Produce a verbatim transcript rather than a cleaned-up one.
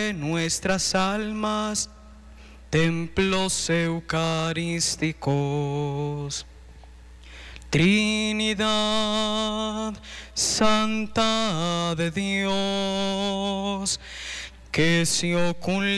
de nuestras almas, templos eucarísticos. Trinidad Santa de Dios, que se oculta